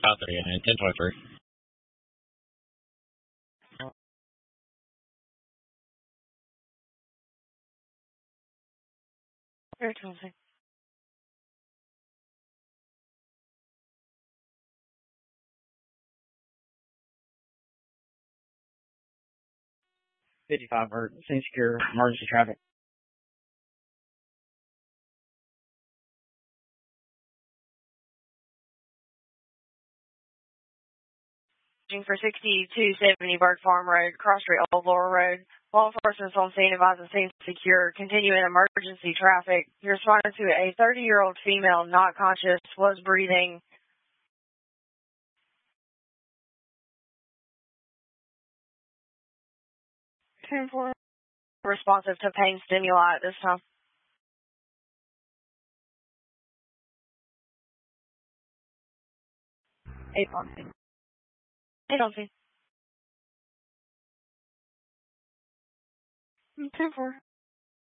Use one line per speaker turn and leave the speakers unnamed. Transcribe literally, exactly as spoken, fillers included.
five three and ten twenty-three.
Very twenty.
fifty-five emergency secure emergency traffic.
For sixty-two seventy Bird Farm Road, Cross Street, Old Laurel Road. Law enforcement's on scene, advising scene secure. Continuing emergency traffic. You responded to a thirty-year-old female, not conscious, was breathing. ten four. Responsive to pain stimuli at this time. eight on scene. eight on scene. ten four.